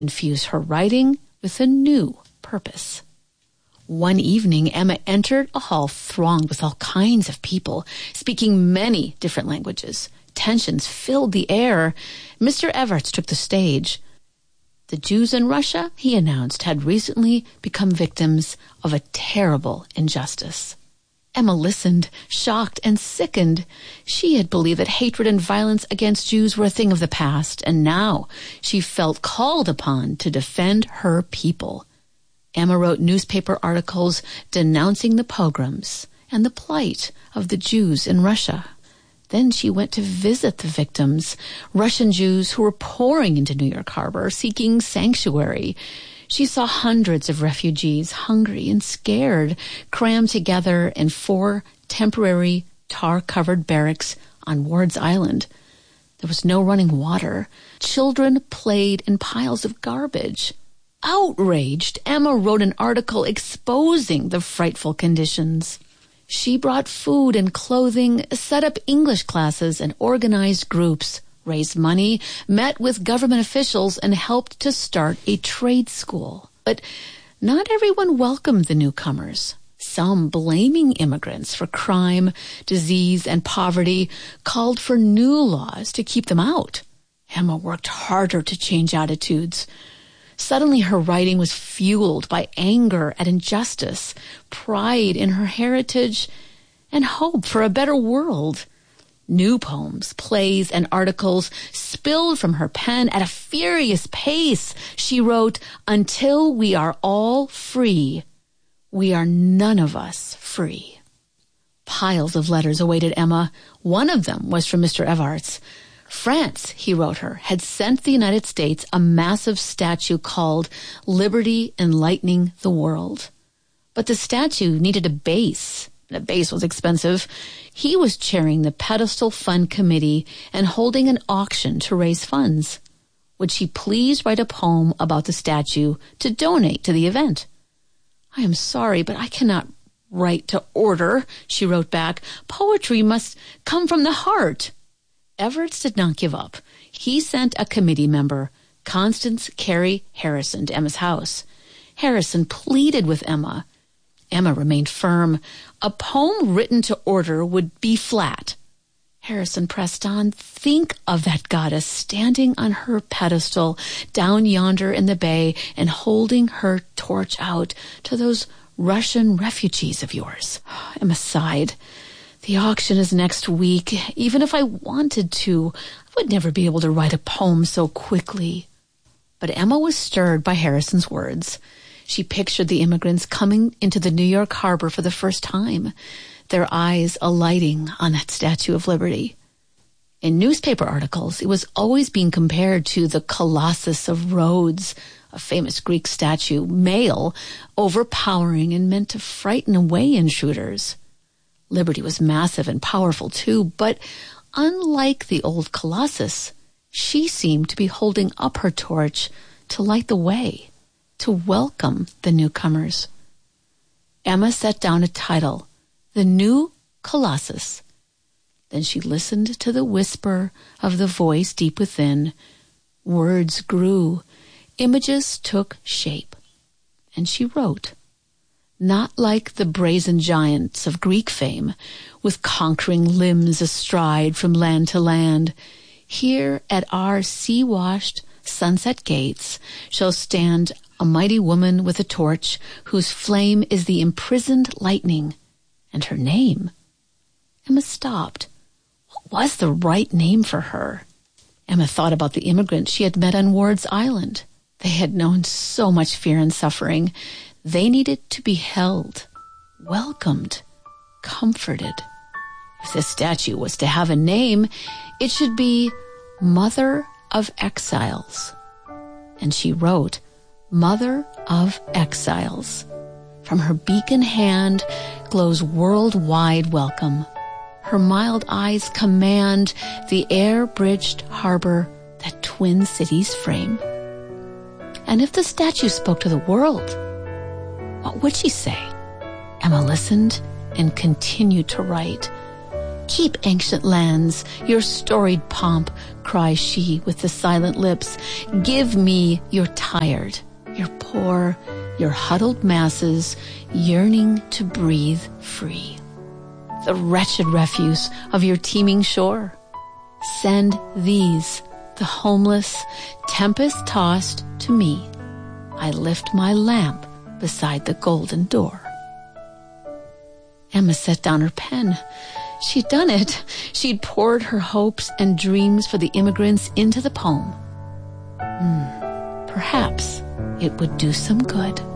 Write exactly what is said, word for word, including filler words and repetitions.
infuse her writing with a new purpose. One evening, Emma entered a hall thronged with all kinds of people, speaking many different languages. Tensions filled the air. Mister Evarts took the stage. The Jews in Russia, he announced, had recently become victims of a terrible injustice. Emma listened, shocked and sickened. She had believed that hatred and violence against Jews were a thing of the past, and now she felt called upon to defend her people. Emma wrote newspaper articles denouncing the pogroms and the plight of the Jews in Russia. Then she went to visit the victims, Russian Jews who were pouring into New York Harbor seeking sanctuary. She saw hundreds of refugees, hungry and scared, crammed together in four temporary tar-covered barracks on Ward's Island. There was no running water. Children played in piles of garbage. Outraged, Emma wrote an article exposing the frightful conditions. She brought food and clothing, set up English classes and organized groups, raised money, met with government officials, and helped to start a trade school. But not everyone welcomed the newcomers. Some, blaming immigrants for crime, disease, and poverty, called for new laws to keep them out. Emma worked harder to change attitudes. Suddenly her writing was fueled by anger at injustice, pride in her heritage, and hope for a better world. New poems, plays, and articles spilled from her pen at a furious pace. She wrote, "Until we are all free, we are none of us free." Piles of letters awaited Emma. One of them was from Mister Evarts. France, he wrote her, had sent the United States a massive statue called Liberty Enlightening the World. But the statue needed a base. The base was expensive. He was chairing the Pedestal Fund Committee and holding an auction to raise funds. Would she please write a poem about the statue to donate to the event? "I am sorry, but I cannot write to order," she wrote back. "Poetry must come from the heart." Evarts did not give up. He sent a committee member, Constance Carey Harrison, to Emma's house. Harrison pleaded with Emma. Emma remained firm. A poem written to order would be flat. Harrison pressed on. "Think of that goddess standing on her pedestal down yonder in the bay and holding her torch out to those Russian refugees of yours." Emma sighed. "The auction is next week. Even if I wanted to, I would never be able to write a poem so quickly." But Emma was stirred by Harrison's words. She pictured the immigrants coming into the New York harbor for the first time, their eyes alighting on that Statue of Liberty. In newspaper articles, it was always being compared to the Colossus of Rhodes, a famous Greek statue, male, overpowering and meant to frighten away intruders. Liberty was massive and powerful too, but unlike the old Colossus, she seemed to be holding up her torch to light the way, to welcome the newcomers. Emma set down a title, The New Colossus. Then she listened to the whisper of the voice deep within. Words grew, images took shape, and she wrote. Not like the brazen giants of Greek fame, with conquering limbs astride from land to land, here at our sea-washed sunset gates shall stand a mighty woman with a torch, whose flame is the imprisoned lightning, and her name. Emma stopped. What was the right name for her? Emma thought about the immigrants she had met on Ward's Island. They had known so much fear and suffering. They needed to be held, welcomed, comforted. If this statue was to have a name, it should be Mother of Exiles. And she wrote, Mother of Exiles. From her beacon hand glows worldwide welcome. Her mild eyes command the air-bridged harbor that twin cities frame. And if the statue spoke to the world, what would she say? Emma listened and continued to write. Keep ancient lands, your storied pomp, cries she with the silent lips. Give me your tired, your poor, your huddled masses yearning to breathe free. The wretched refuse of your teeming shore. Send these, the homeless, tempest-tossed, to me. I lift my lamp beside the golden door. Emma set down her pen. She'd done it. She'd poured her hopes and dreams for the immigrants into the poem. Hmm, perhaps it would do some good.